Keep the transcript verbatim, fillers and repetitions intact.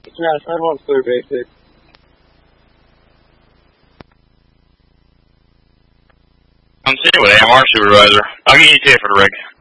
Yeah, I want clear basic. I'm sitting with A M R supervisor. I'll get you T for the rig.